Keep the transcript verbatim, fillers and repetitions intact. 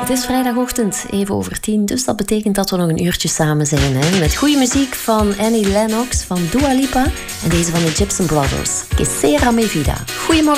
Het is vrijdagochtend, even over tien, dus dat betekent dat we nog een uurtje samen zijn. Hè? Met goede muziek van Annie Lennox, van Dua Lipa en deze van de Gibson Brothers. Que sera mi vida. Goedemorgen.